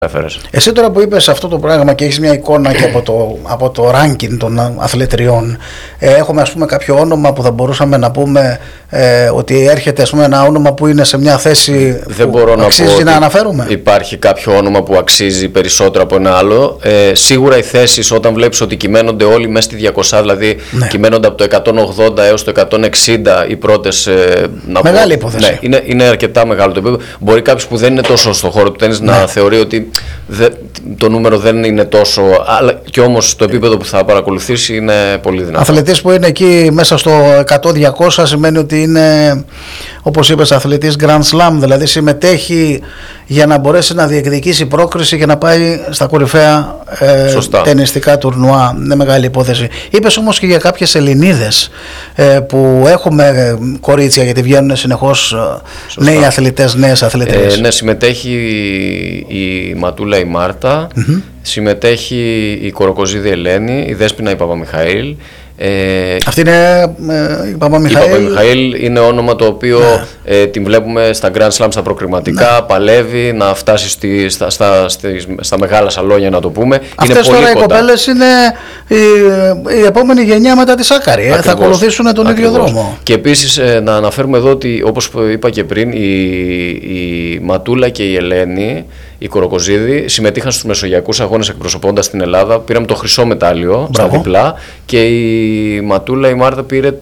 έφερες. Εσύ τώρα που είπες αυτό το πράγμα και έχεις μια εικόνα και από το ranking των αθλητριών, έχουμε ας πούμε κάποιο όνομα που θα μπορούσαμε να πούμε ότι έρχεται ας πούμε ένα όνομα που είναι σε μια θέση Δεν που μπορώ αξίζει να αναφέρουμε? Υπάρχει κάποιο όνομα που αξίζει περισσότερο από ένα άλλο. Σίγουρα οι θέσεις, όταν βλέπεις ότι κυμαίνονται όλοι μέσα στη 200, δηλαδή κυμαίνονται από το 180 έως το 160 οι πρώτες. Μεγάλη υπόθεση. Ναι, είναι αρκετά μεγάλο το επίπεδο. Μπορεί κάποιος που δεν είναι τόσο στο χώρο του τένις να θεωρεί ότι το νούμερο δεν είναι τόσο, αλλά και όμως το επίπεδο που θα παρακολουθήσει είναι πολύ δυνατό. Αθλητής που είναι εκεί μέσα στο 100-200 σημαίνει ότι είναι, όπως είπες, αθλητής Grand Slam, δηλαδή συμμετέχει για να μπορέσει να διεκδικήσει πρόκριση και να πάει στα κορυφαία ταινιστικά τουρνουά. Είναι μεγάλη υπόθεση. Είπες όμως και για κάποιες Ελληνίδες που έχουμε κορίτσια, γιατί βγαίνουν συνεχώς νέοι αθλητές, νέες αθλητές. Ναι, συμμετέχει η Ματούλα η Μάρτα, συμμετέχει η Κοροκοζίδη Ελένη, η Δέσποινα η Παπαμιχαήλ. Αυτή είναι η Παπαμιχαήλ. Η Παπαμιχαήλ είναι όνομα το οποίο την βλέπουμε στα Grand Slam, στα προκριματικά, παλεύει να φτάσει στα μεγάλα σαλόνια, να το πούμε. Αυτές τώρα οι κοπέλες είναι η επόμενη γενιά μετά τη Σάκαρη. Θα ακολουθήσουν τον ίδιο δρόμο. Και επίσης να αναφέρουμε εδώ ότι, όπως είπα και πριν, η Ματούλα και η Ελένη, η Κοροκοζίδη, συμμετείχαν στους Μεσογειακούς Αγώνες εκπροσωπώντας την Ελλάδα. Πήραμε το χρυσό μετάλλιο στα διπλά και η Ματούλα η Μάρτα πήρε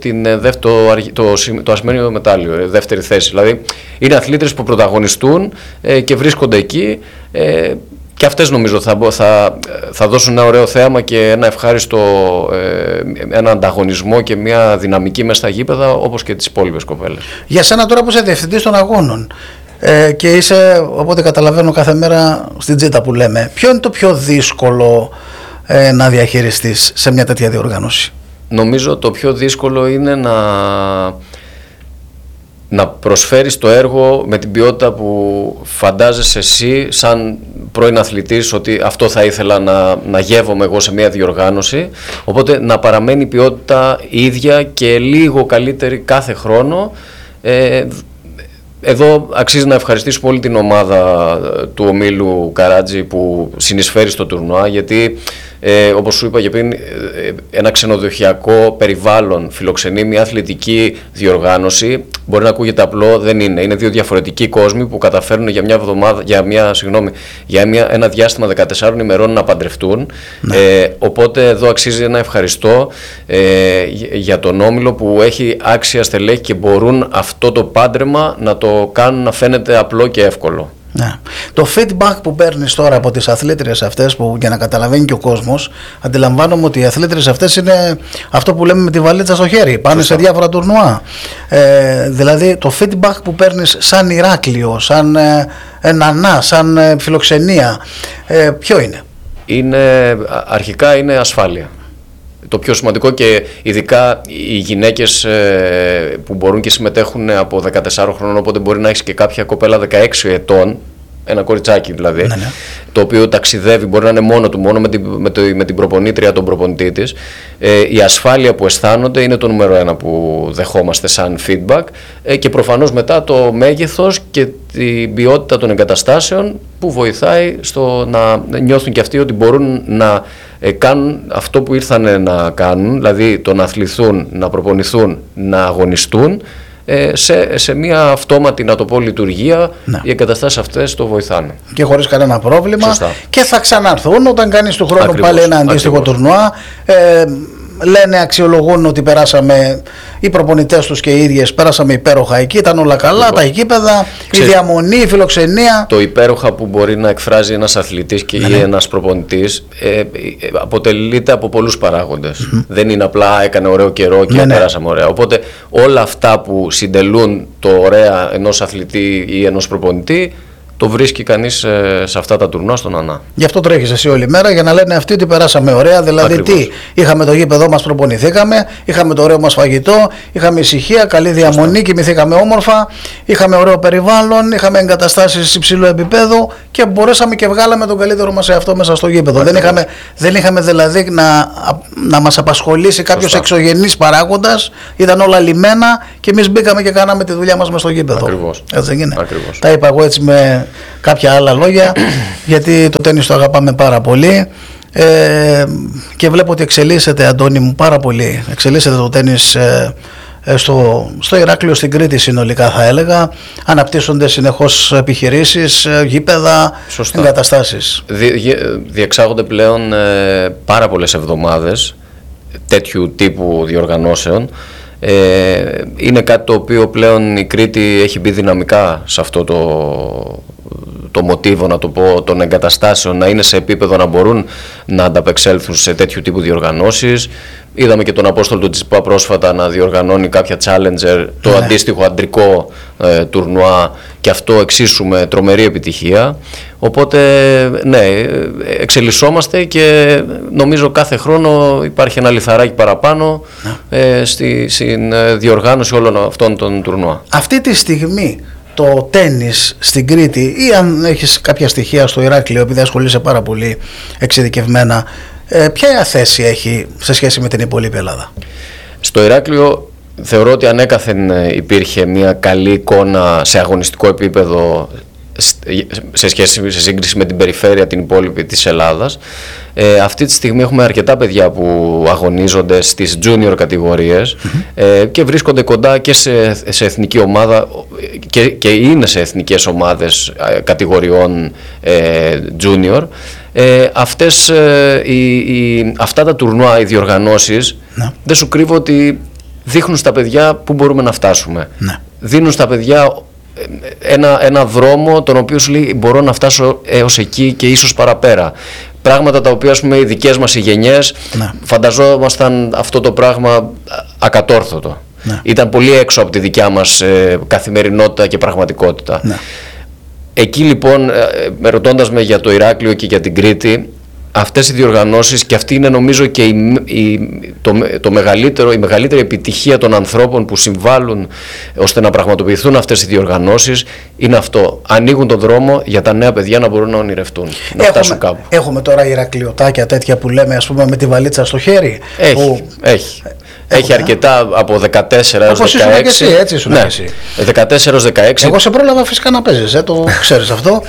το ασημένιο μετάλλιο, δεύτερη θέση. Δηλαδή είναι αθλήτρες που πρωταγωνιστούν και βρίσκονται εκεί. Και αυτές νομίζω θα δώσουν ένα ωραίο θέαμα και ένα ευχάριστο ένα ανταγωνισμό και μια δυναμική μέσα στα γήπεδα, όπως και τις υπόλοιπες κοπέλες. Για σένα τώρα που είσαι διευθυντής των αγώνων και είσαι, οπότε καταλαβαίνω, κάθε μέρα στην τζίτα που λέμε, ποιο είναι το πιο δύσκολο να διαχειριστείς σε μια τέτοια διοργάνωση? Νομίζω το πιο δύσκολο είναι να προσφέρεις το έργο με την ποιότητα που φαντάζεσαι εσύ σαν πρώην αθλητής, ότι αυτό θα ήθελα να γεύομαι εγώ σε μια διοργάνωση, οπότε να παραμένει η ποιότητα ίδια και λίγο καλύτερη κάθε χρόνο. Εδώ αξίζει να ευχαριστήσουμε όλη την ομάδα του ομίλου Καράτζη που συνεισφέρει στο τουρνουά, γιατί όπως σου είπα και πριν, ένα ξενοδοχειακό περιβάλλον φιλοξενεί μια αθλητική διοργάνωση. Μπορεί να ακούγεται απλό, δεν είναι. Είναι δύο διαφορετικοί κόσμοι που καταφέρουν για ένα διάστημα 14 ημερών να παντρευτούν. Οπότε εδώ αξίζει ένα ευχαριστώ για τον όμιλο που έχει άξια στελέχη και μπορούν αυτό το πάντρεμα να το κάνουν να φαίνεται απλό και εύκολο. Ναι. Το feedback που παίρνεις τώρα από τις αθλήτριες αυτές, που για να καταλαβαίνει και ο κόσμος, αντιλαμβάνομαι ότι οι αθλήτριες αυτές είναι αυτό που λέμε με τη βαλίτσα στο χέρι, πάνε σε διάφορα τουρνουά. Δηλαδή το feedback που παίρνεις σαν Ηράκλειο, σαν Νανά, σαν φιλοξενία, ποιο είναι? Αρχικά είναι ασφάλεια. Το πιο σημαντικό, και ειδικά οι γυναίκες που μπορούν και συμμετέχουν από 14 χρόνων, οπότε μπορεί να έχεις και κάποια κοπέλα 16 ετών, ένα κοριτσάκι δηλαδή, το οποίο ταξιδεύει, μπορεί να είναι μόνο του, μόνο με την προπονήτρια, τον προπονητή της. Η ασφάλεια που αισθάνονται είναι το νούμερο ένα που δεχόμαστε σαν feedback, και προφανώς μετά το μέγεθος και την ποιότητα των εγκαταστάσεων που βοηθάει στο να νιώθουν και αυτοί ότι μπορούν να κάνουν αυτό που ήρθαν να κάνουν, δηλαδή το να αθληθούν, να προπονηθούν, να αγωνιστούν σε μια αυτόματη, να το πω, λειτουργία. Οι εγκαταστάσεις αυτές το βοηθάνε. Και χωρίς κανένα πρόβλημα. Σωστά. Και θα ξαναρθούν όταν κάνεις του χρόνου πάλι ένα αντίστοιχο τουρνουά. Λένε, αξιολογούν ότι περάσαμε, οι προπονητές τους και οι ίδιες πέρασαμε υπέροχα εκεί, ήταν όλα καλά, τα γήπεδα, η διαμονή, η φιλοξενία. Το υπέροχα που μπορεί να εκφράζει ένας αθλητής ή ένας προπονητής αποτελείται από πολλούς παράγοντες. Δεν είναι απλά έκανε ωραίο καιρό και περάσαμε ωραία. Οπότε όλα αυτά που συντελούν το ωραία ενός αθλητή ή ενός προπονητή, το βρίσκει κανείς σε αυτά τα τουρνουά στον Ανά. Γι' αυτό τρέχεις εσύ όλη μέρα, για να λένε αυτοί ότι περάσαμε ωραία. Δηλαδή, ακριβώς. Είχαμε το γήπεδό μας, προπονηθήκαμε, είχαμε το ωραίο μας φαγητό, είχαμε ησυχία, καλή διαμονή, κοιμηθήκαμε όμορφα, είχαμε ωραίο περιβάλλον, είχαμε εγκαταστάσεις υψηλού επίπεδου και μπορέσαμε και βγάλαμε τον καλύτερο μας εαυτό μέσα στο γήπεδο. Δεν είχαμε δηλαδή να μας απασχολήσει κάποιος εξωγενής παράγοντας, ήταν όλα λιμένα και εμείς μπήκαμε και κάναμε τη δουλειά μας μέσα στο γήπεδο. Ακριβώς. Έτσι δεν είναι? Ακριβώς. Τα είπα εγώ έτσι με κάποια άλλα λόγια, γιατί το τένις το αγαπάμε πάρα πολύ. Και βλέπω ότι εξελίσσεται, Αντώνη μου, πάρα πολύ. Εξελίσσεται το τένις στο Ηράκλειο, στην Κρήτη συνολικά, θα έλεγα. Αναπτύσσονται συνεχώς επιχειρήσεις, γήπεδα, εγκαταστάσεις. Διεξάγονται πλέον πάρα πολλές εβδομάδες τέτοιου τύπου διοργανώσεων. Είναι κάτι το οποίο πλέον η Κρήτη έχει μπει δυναμικά σε αυτό το μοτίβο, να το πω, των εγκαταστάσεων, να είναι σε επίπεδο να μπορούν να ανταπεξέλθουν σε τέτοιου τύπου διοργανώσεις. Είδαμε και τον Απόστολο του Τσιπά πρόσφατα να διοργανώνει κάποια Challenger, το αντίστοιχο αντρικό τουρνουά, και αυτό εξίσου με τρομερή επιτυχία. Οπότε ναι, εξελισσόμαστε και νομίζω κάθε χρόνο υπάρχει ένα λιθαράκι παραπάνω στην διοργάνωση όλων αυτών των τουρνουά. Αυτή τη στιγμή το τένις στην Κρήτη, ή αν έχεις κάποια στοιχεία στο Ηράκλειο, επειδή ασχολείσαι πάρα πολύ εξειδικευμένα, ποια θέση έχει σε σχέση με την υπόλοιπη Ελλάδα? Στο Ηράκλειο θεωρώ ότι ανέκαθεν υπήρχε μια καλή εικόνα σε αγωνιστικό επίπεδο σε σύγκριση με την περιφέρεια την υπόλοιπη της Ελλάδας. Αυτή τη στιγμή έχουμε αρκετά παιδιά που αγωνίζονται στις junior κατηγορίες και βρίσκονται κοντά και σε εθνική ομάδα και είναι σε εθνικές ομάδες κατηγοριών junior. Αυτά τα τουρνουά, οι διοργανώσεις, δεν σου κρύβω ότι δείχνουν στα παιδιά πού μπορούμε να φτάσουμε. Δίνουν στα παιδιά ένα δρόμο τον οποίο σου λέει μπορώ να φτάσω έως εκεί και ίσως παραπέρα. Πράγματα τα οποία, ας πούμε, οι δικές μας οι γενιές φανταζόμασταν αυτό το πράγμα ακατόρθωτο. Ήταν πολύ έξω από τη δικιά μας καθημερινότητα και πραγματικότητα. Εκεί λοιπόν, ρωτώντας με για το Ηράκλειο και για την Κρήτη, αυτές οι διοργανώσεις, και αυτή είναι νομίζω και η μεγαλύτερη επιτυχία των ανθρώπων που συμβάλλουν ώστε να πραγματοποιηθούν αυτές οι διοργανώσεις, είναι αυτό. Ανοίγουν τον δρόμο για τα νέα παιδιά να μπορούν να ονειρευτούν, να φτάσουν κάπου. Έχουμε τώρα Ηρακλειωτάκια τέτοια που λέμε, ας πούμε, με τη βαλίτσα στο χέρι. Έχει αρκετά από 14 έως 16. Όπως ήσουν και εσύ, έτσι ήσουν και εσύ. 14 έως 16. Εγώ σε πρόλαβα φυσικά να παίζεις, το ξέρεις αυτό.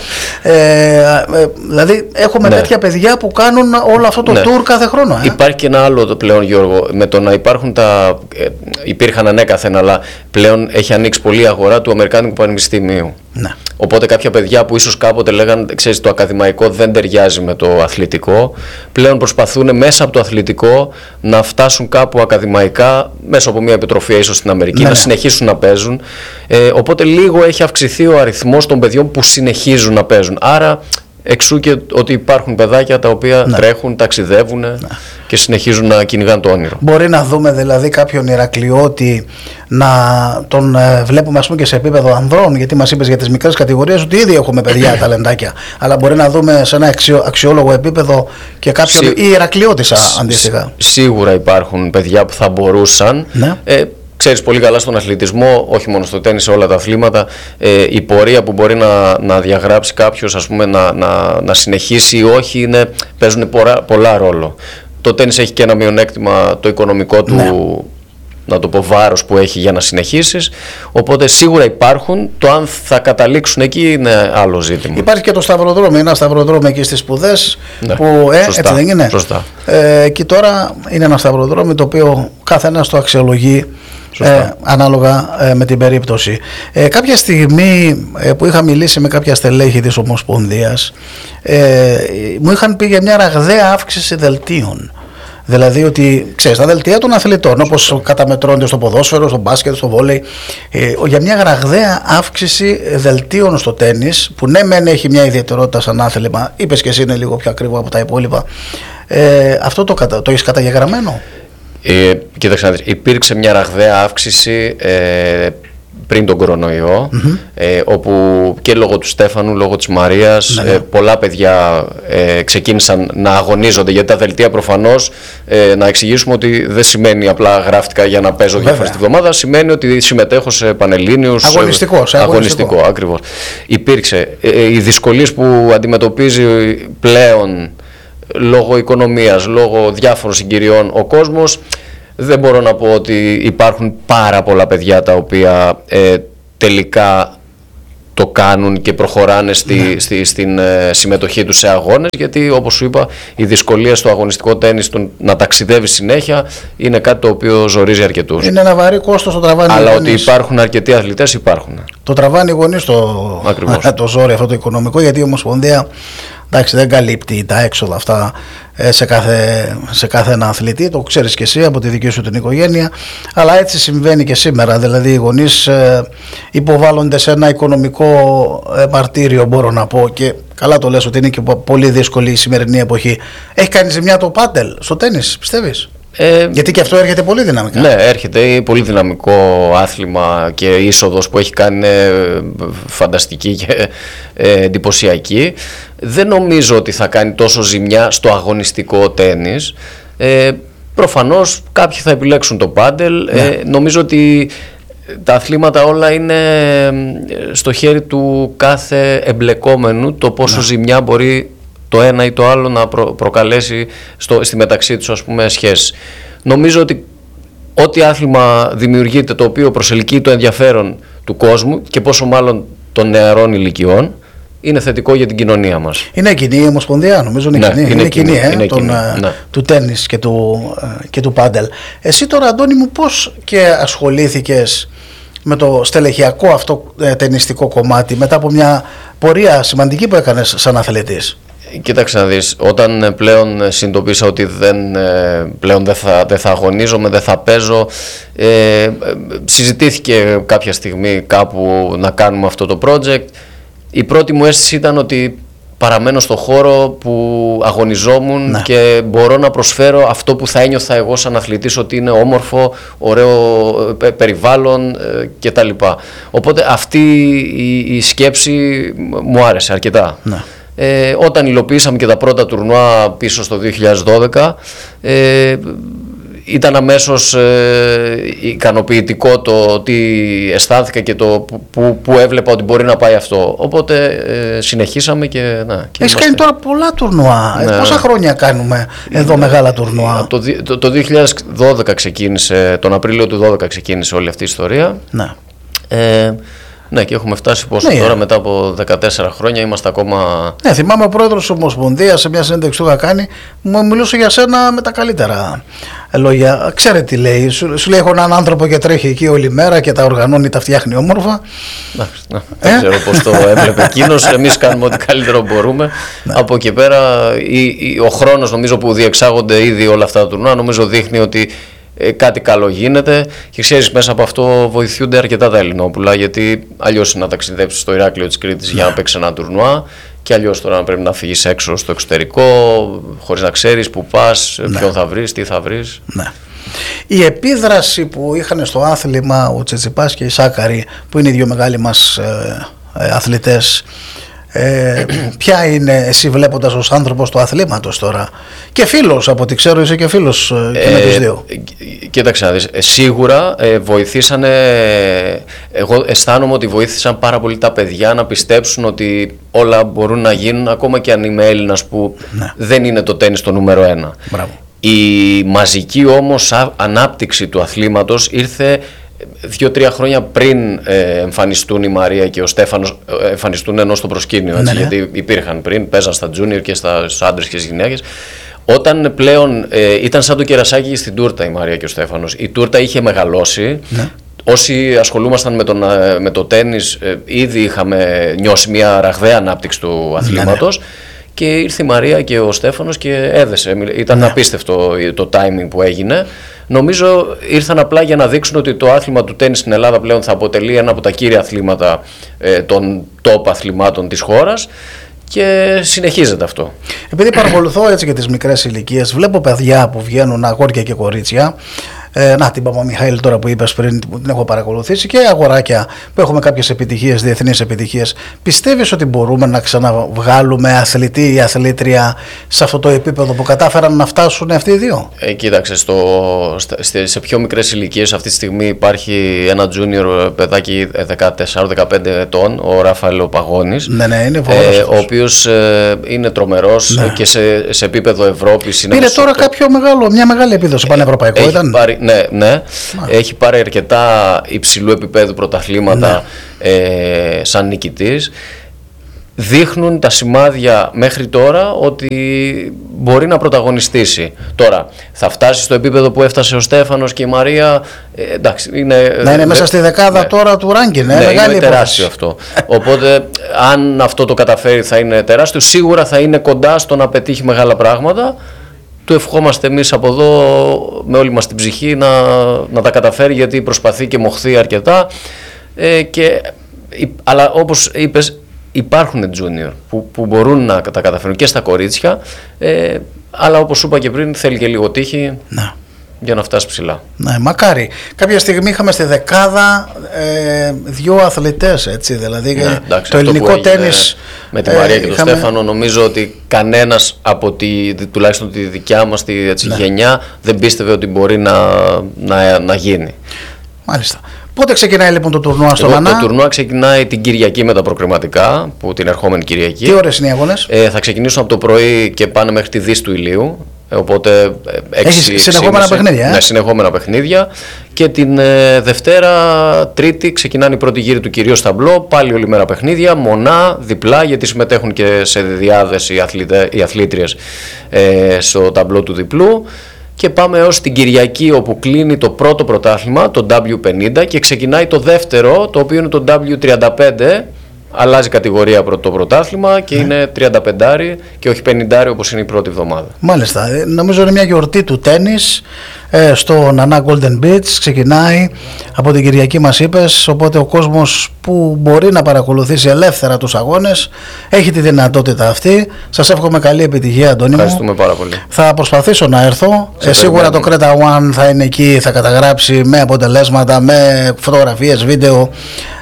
Δηλαδή έχουμε τέτοια παιδιά που κάνουν όλο αυτό το tour κάθε χρόνο. Υπάρχει και ένα άλλο πλέον, Γιώργο, με το να υπάρχουν υπήρχαν ανέκαθεν, αλλά πλέον έχει ανοίξει πολύ η αγορά του Αμερικάνικου Πανεπιστημίου. Οπότε κάποια παιδιά που ίσως κάποτε λέγανε, ξέρεις, το ακαδημαϊκό δεν ταιριάζει με το αθλητικό, πλέον προσπαθούν μέσα από το αθλητικό να φτάσουν κάπου ακαδημαϊκά, μέσα από μια επιτροφία ίσως στην Αμερική, να συνεχίσουν να παίζουν. Οπότε λίγο έχει αυξηθεί ο αριθμός των παιδιών που συνεχίζουν να παίζουν. Άρα εξού και ότι υπάρχουν παιδάκια τα οποία τρέχουν, ταξιδεύουν και συνεχίζουν να κυνηγάνε το όνειρο. Μπορεί να δούμε δηλαδή κάποιον Ηρακλειώτη να τον βλέπουμε, ας πούμε, και σε επίπεδο ανδρών, γιατί μας είπες για τις μικρές κατηγορίες ότι ήδη έχουμε παιδιά ταλεντάκια, αλλά μπορεί να δούμε σε ένα αξιόλογο επίπεδο και κάποιον Ηρακλειώτησα αντίστοιχα. Σίγουρα υπάρχουν παιδιά που θα μπορούσαν. Ξέρεις πολύ καλά στον αθλητισμό, όχι μόνο στο τένις, σε όλα τα αθλήματα, η πορεία που μπορεί να διαγράψει κάποιος, ας πούμε, να συνεχίσει ή όχι, παίζουν πολλά ρόλο. Το τένις έχει και ένα μειονέκτημα, το οικονομικό του, να το πω, βάρος που έχει για να συνεχίσεις. Οπότε σίγουρα υπάρχουν. Το αν θα καταλήξουν εκεί είναι άλλο ζήτημα. Υπάρχει και το σταυροδρόμι, ένα σταυροδρόμι εκεί στις σπουδές. Που, σωστά, έτσι δεν είναι? Σωστά. Εκεί τώρα είναι ένα σταυροδρόμι το οποίο κάθε ένας το αξιολογεί ανάλογα με την περίπτωση. Κάποια στιγμή που είχα μιλήσει με κάποια στελέχη της Ομοσπονδίας, μου είχαν πει για μια ραγδαία αύξηση δελτίων. Δηλαδή ότι, ξέρεις, τα δελτία των αθλητών, όπως καταμετρώνται στο ποδόσφαιρο, στο μπάσκετ, στο βόλεϊ, για μια ραγδαία αύξηση δελτίων στο τένις, που ναι μεν έχει μια ιδιαιτερότητα σαν άθλημα, είπες και εσύ είναι λίγο πιο ακριβό από τα υπόλοιπα. Αυτό το έχεις καταγεγραμμένο? Κοίταξε να δεις, υπήρξε μια ραγδαία αύξηση πριν τον κορονοϊό, όπου και λόγω του Στέφανου, λόγω της Μαρίας, πολλά παιδιά ξεκίνησαν να αγωνίζονται, γιατί τα δελτία προφανώς, να εξηγήσουμε ότι δεν σημαίνει απλά γράφτηκα για να παίζω 2 φορές τη βδομάδα, σημαίνει ότι συμμετέχω σε πανελλήνιους. Αγωνιστικό, ακριβώς. Υπήρξε οι δυσκολίες που αντιμετωπίζει πλέον λόγω οικονομίας, λόγω διάφορων συγκυριών ο κόσμος. Δεν μπορώ να πω ότι υπάρχουν πάρα πολλά παιδιά τα οποία τελικά το κάνουν και προχωράνε στην συμμετοχή τους σε αγώνες, γιατί όπως σου είπα η δυσκολία στο αγωνιστικό τένις να ταξιδεύει συνέχεια είναι κάτι το οποίο ζορίζει αρκετούς. Είναι ένα βαρύ κόστος το τραβάνι. Αλλά ότι υπάρχουν αρκετοί αθλητές, υπάρχουν. Το τραβάνι οι γονείς το ζόρι αυτό το οικονομικό, γιατί η Ομοσπονδία δεν καλύπτει τα έξοδα αυτά σε κάθε ένα αθλητή, το ξέρεις και εσύ από τη δική σου την οικογένεια, αλλά έτσι συμβαίνει και σήμερα. Δηλαδή οι γονείς υποβάλλονται σε ένα οικονομικό μαρτύριο, μπορώ να πω, και καλά το λες ότι είναι και πολύ δύσκολη η σημερινή εποχή. Έχει κάνει ζημιά το πάντελ στο τένις, πιστεύεις? Γιατί και αυτό έρχεται πολύ δυναμικά. Ναι, έρχεται πολύ δυναμικό άθλημα και η είσοδος που έχει κάνει είναι φανταστική και εντυπωσιακή. Δεν νομίζω ότι θα κάνει τόσο ζημιά στο αγωνιστικό τένις. Προφανώς κάποιοι θα επιλέξουν το πάντελ. Νομίζω ότι τα αθλήματα όλα είναι στο χέρι του κάθε εμπλεκόμενου, το πόσο ζημιά μπορεί το ένα ή το άλλο να προκαλέσει στη μεταξύ τους, ας πούμε, σχέση. Νομίζω ότι ό,τι άθλημα δημιουργείται το οποίο προσελκύει το ενδιαφέρον του κόσμου και πόσο μάλλον των νεαρών ηλικιών, είναι θετικό για την κοινωνία μας. Είναι κοινή η Ομοσπονδία, νομίζω είναι κοινή του τένις και του πάντελ. Εσύ τώρα, Αντώνη μου, πώς και ασχολήθηκες με το στελεχειακό αυτό τενιστικό κομμάτι μετά από μια πορεία σημαντική που έκανες σαν αθλητής? Κοίταξε να δεις, όταν πλέον συνειδητοποίησα ότι πλέον δεν θα αγωνίζομαι, δεν θα παίζω, συζητήθηκε κάποια στιγμή κάπου να κάνουμε αυτό το project. Η πρώτη μου αίσθηση ήταν ότι παραμένω στο χώρο που αγωνιζόμουν και μπορώ να προσφέρω αυτό που θα ένιωθα εγώ σαν αθλητής, ότι είναι όμορφο, ωραίο περιβάλλον κτλ. Οπότε αυτή η σκέψη μου άρεσε αρκετά. Όταν υλοποιήσαμε και τα πρώτα τουρνουά πίσω στο 2012, ήταν αμέσως ικανοποιητικό το τι αισθάνθηκα και το που έβλεπα ότι μπορεί να πάει αυτό. Οπότε συνεχίσαμε και έχεις κάνει τώρα πολλά τουρνουά. Πόσα χρόνια κάνουμε εδώ μεγάλα τουρνουά? Το 2012 ξεκίνησε, τον Απρίλιο του 2012 ξεκίνησε όλη αυτή η ιστορία. Ναι, και έχουμε φτάσει τώρα, μετά από 14 χρόνια, είμαστε ακόμα. Ναι, θυμάμαι ο πρόεδρος της Ομοσπονδίας σε μια συνέντευξη που είχα κάνει, μου μιλούσε για σένα με τα καλύτερα λόγια. Ξέρετε τι λέει, σου λέει: έχω έναν άνθρωπο και τρέχει εκεί όλη μέρα και τα οργανώνει, τα φτιάχνει όμορφα. Δεν ξέρω πώς το έβλεπε εκείνος. Εμείς κάνουμε ό,τι καλύτερο μπορούμε. Από εκεί πέρα, ο χρόνος νομίζω που διεξάγονται ήδη όλα αυτά τα τουρνουά, νομίζω δείχνει ότι κάτι καλό γίνεται, και ξέρεις, μέσα από αυτό βοηθούνται αρκετά τα Ελληνόπουλα, γιατί αλλιώς είναι να ταξιδέψεις στο Ηράκλειο της Κρήτης για να παίξεις ένα τουρνουά, και αλλιώς τώρα να πρέπει να φύγεις έξω στο εξωτερικό χωρίς να ξέρεις που πας, ποιον θα βρεις, τι θα βρεις. Η επίδραση που είχαν στο άθλημα ο Τσιτσιπάς και η Σάκαρη, που είναι οι δύο μεγάλοι μας αθλητές, ποια είναι, εσύ βλέποντας ως άνθρωπος του αθλήματος τώρα και φίλος, από ό,τι ξέρω είσαι και φίλος και με τους δύο? Κοίταξε να δεις, σίγουρα βοηθήσανε, εγώ αισθάνομαι ότι βοήθησαν πάρα πολύ τα παιδιά να πιστέψουν ότι όλα μπορούν να γίνουν, ακόμα και αν είμαι Έλληνας, που δεν είναι το τένις το νούμερο 1. Μπράβο. Η μαζική όμως ανάπτυξη του αθλήματος ήρθε 2-3 χρόνια πριν εμφανιστούν η Μαρία και ο Στέφανος, εμφανιστούν ενώ στο προσκήνιο, έτσι, γιατί υπήρχαν πριν, παίζαν στα junior και στους άντρες και στις γυναίκες. Όταν πλέον ήταν σαν το κερασάκι στην τούρτα η Μαρία και ο Στέφανος, η τούρτα είχε μεγαλώσει. Όσοι ασχολούμασταν με το τένις ήδη είχαμε νιώσει μια ραγδαία ανάπτυξη του αθλήματος. Και ήρθε η Μαρία και ο Στέφανος και έδεσε. Ήταν απίστευτο το timing που έγινε. Νομίζω ήρθαν απλά για να δείξουν ότι το άθλημα του τένις στην Ελλάδα πλέον θα αποτελεί ένα από τα κύρια αθλήματα των top αθλημάτων της χώρας, και συνεχίζεται αυτό. Επειδή παρακολουθώ έτσι και τις μικρές ηλικίες, βλέπω παιδιά που βγαίνουν, αγόρια και κορίτσια. Την Παπαμιχαήλ τώρα που είπες πριν, που την έχω παρακολουθήσει, και αγοράκια που έχουμε κάποιες επιτυχίες, διεθνείς επιτυχίες. Πιστεύεις ότι μπορούμε να ξαναβγάλουμε αθλητή ή αθλήτρια σε αυτό το επίπεδο που κατάφεραν να φτάσουν αυτοί οι δύο? Κοίταξε, σε πιο μικρές ηλικίες αυτή τη στιγμή υπάρχει ένα junior παιδάκι 14-15 ετών, ο Ραφαήλ Παγώνης, είναι ο οποίος είναι τρομερός και σε επίπεδο Ευρώπης. Πήρε τώρα μια μεγάλη επίδοση πανευρωπαϊκό, ήταν. Ναι. Έχει πάρει αρκετά υψηλού επίπεδου πρωταθλήματα σαν νικητής. Δείχνουν τα σημάδια μέχρι τώρα ότι μπορεί να πρωταγωνιστήσει. Τώρα, θα φτάσει στο επίπεδο που έφτασε ο Στέφανος και η Μαρία. Εντάξει, να είναι μέσα στη δεκάδα τώρα του ranking. Είναι τεράστιο αυτό. Οπότε, αν αυτό το καταφέρει, θα είναι τεράστιο. Σίγουρα θα είναι κοντά στο να πετύχει μεγάλα πράγματα. Του ευχόμαστε εμείς από εδώ με όλη μας την ψυχή να τα καταφέρει, γιατί προσπαθεί και μοχθεί αρκετά. Αλλά όπως είπες, υπάρχουν junior που μπορούν να τα καταφέρουν και στα κορίτσια, αλλά όπως σου είπα και πριν, θέλει και λίγο τύχη για να φτάσει ψηλά. Ναι, μακάρι. Κάποια στιγμή είχαμε στη δεκάδα δύο αθλητές, έτσι, δηλαδή εντάξει, το ελληνικό τένις με τη Μαρία και τον Στέφανο, νομίζω ότι κανένας από τουλάχιστον τη δικιά μας τη γενιά δεν πίστευε ότι μπορεί να γίνει. Μάλιστα. Πότε ξεκινάει λοιπόν το τουρνουά στο Νανά? Το τουρνουά ξεκινάει την Κυριακή με τα προκριματικά, την ερχόμενη Κυριακή. Τι ώρες είναι οι αγώνες? Θα ξεκινήσουν από το πρωί και πάνε μέχρι τη δύση του ηλίου. Οπότε έχει συνεχόμενα παιχνίδια. Ναι, συνεχόμενα παιχνίδια. Και την Δευτέρα, Τρίτη, ξεκινάνε οι πρώτοι γύροι του κυρίως ταμπλό. Πάλι όλη μέρα παιχνίδια, μονά, διπλά, γιατί συμμετέχουν και σε διάδες οι αθλήτριες στο ταμπλό του διπλού. Και πάμε έως την Κυριακή, όπου κλείνει το πρώτο πρωτάθλημα, το W50, και ξεκινάει το δεύτερο, το οποίο είναι το W35. Αλλάζει κατηγορία το πρωτάθλημα και είναι 35 και όχι 50 όπως είναι η πρώτη εβδομάδα. Μάλιστα. Νομίζω είναι μια γιορτή του τένις στο Νανά Golden Beach. Ξεκινάει από την Κυριακή, μας είπες, οπότε ο κόσμος που μπορεί να παρακολουθήσει ελεύθερα τους αγώνες έχει τη δυνατότητα αυτή. Σας εύχομαι καλή επιτυχία, Αντώνη μου. Ευχαριστούμε πάρα πολύ. Θα προσπαθήσω να έρθω. Σίγουρα το Creta One θα είναι εκεί, θα καταγράψει με αποτελέσματα, με φωτογραφίες, βίντεο.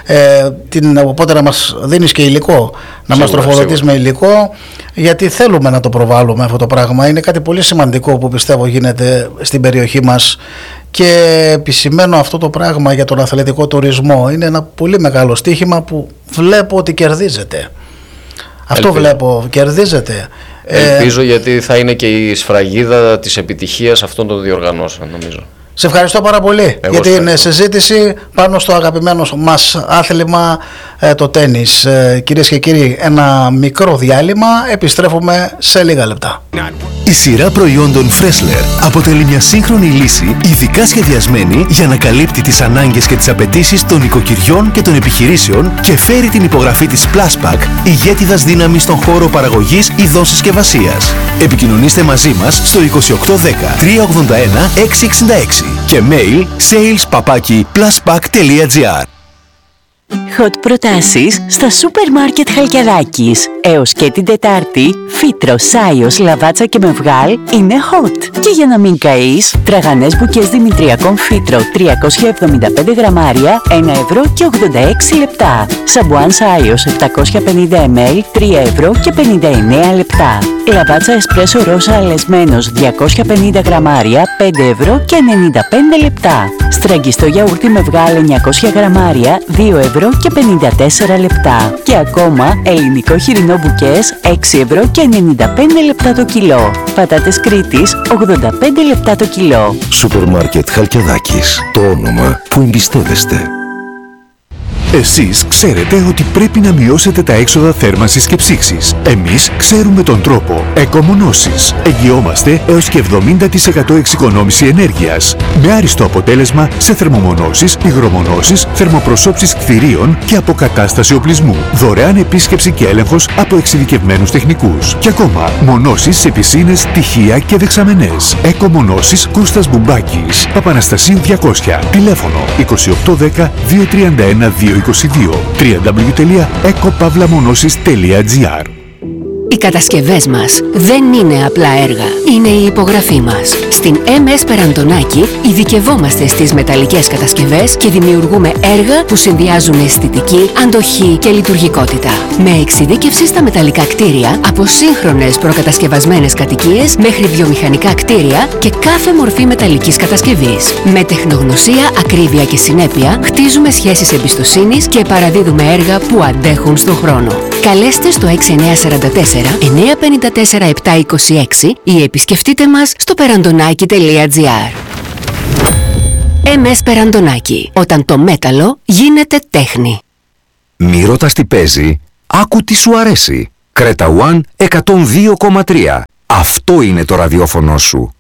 Οπότε να μας δίνεις και υλικό, να μας τροφοδοτείς με υλικό, γιατί θέλουμε να το προβάλλουμε αυτό το πράγμα. Είναι κάτι πολύ σημαντικό που πιστεύω γίνεται στην περιοχή μας, και επισημαίνω αυτό το πράγμα για τον αθλητικό τουρισμό. Είναι ένα πολύ μεγάλο στοίχημα που βλέπω ότι κερδίζεται. Αυτό βλέπω, κερδίζεται. Ελπίζω, γιατί θα είναι και η σφραγίδα της επιτυχίας αυτών των διοργανώσεων, νομίζω. Σε ευχαριστώ πάρα πολύ για την συζήτηση πάνω στο αγαπημένο μας άθλημα, το τένις. Κυρίες και κύριοι, ένα μικρό διάλειμμα, επιστρέφουμε σε λίγα λεπτά. Η σειρά προϊόντων Freshler αποτελεί μια σύγχρονη λύση ειδικά σχεδιασμένη για να καλύπτει τις ανάγκες και τις απαιτήσεις των οικοκυριών και των επιχειρήσεων και φέρει την υπογραφή της Pluspack, ηγέτιδας δύναμης στον χώρο παραγωγής ειδών συσκευασίας. Επικοινωνήστε μαζί μας στο 2810 381 666 και mail sales@pluspack.gr. Hot προτάσεις στα σούπερ μάρκετ Χαλκιαδάκης. Έως και την Τετάρτη, φύτρο, σάιος, λαβάτσα και μευγάλ είναι hot. Και για να μην καείς, τραγανές μπουκές δημητριακών φύτρο 375 γραμμάρια, 1,86 €. Σαμπουάν σάιος 750 ml, 3,59 €. Λαβάτσα εσπρέσο ρόσα αλεσμένος 250 γραμμάρια, 5,95 €. Στραγγιστό γιαούρτι μευγάλ 900 γραμμάρια, 2,54 €. Και ακόμα ελληνικό χοιρινό μπουκές 6,95 € το κιλό. Πατάτες Κρήτης 85 λεπτά το κιλό. Σούπερ μάρκετ Χαλκιαδάκης. Το όνομα που εμπιστεύεστε. Εσείς ξέρετε ότι πρέπει να μειώσετε τα έξοδα θέρμανσης και ψήξης. Εμείς ξέρουμε τον τρόπο. Εκομονώσεις. Εγγυόμαστε έως και 70% εξοικονόμηση ενέργειας. Με άριστο αποτέλεσμα σε θερμομονώσεις, υγρομονώσεις, θερμοπροσώψεις κτηρίων και αποκατάσταση οπλισμού. Δωρεάν επίσκεψη και έλεγχος από εξειδικευμένους τεχνικούς. Και ακόμα, μονώσεις σε πισίνες, τυχεία και δεξαμενές. Εκομονώσεις Κώστας Μπουμπάκης. Παπαναστασίου 200. Τηλέφωνο 2810 231 222. www.ecopavlamonosis.gr. Οι κατασκευές μας δεν είναι απλά έργα, είναι η υπογραφή μας. Στην MS Περαντονάκη ειδικευόμαστε στις μεταλλικές κατασκευές και δημιουργούμε έργα που συνδυάζουν αισθητική, αντοχή και λειτουργικότητα. Με εξειδίκευση στα μεταλλικά κτίρια, από σύγχρονες προκατασκευασμένες κατοικίες μέχρι βιομηχανικά κτίρια και κάθε μορφή μεταλλικής κατασκευής. Με τεχνογνωσία, ακρίβεια και συνέπεια, χτίζουμε σχέσεις εμπιστοσύνης και παραδίδουμε έργα που αντέχουν στον χρόνο. Καλέστε στο 6944 954 726 ή επισκεφτείτε μας στο perandonaki.gr. MS Περαντονάκη. Όταν το μέταλλο γίνεται τέχνη. Μη ρωτάς τι παίζει, άκου τι σου αρέσει. Creta One 102,3. Αυτό είναι το ραδιόφωνο σου.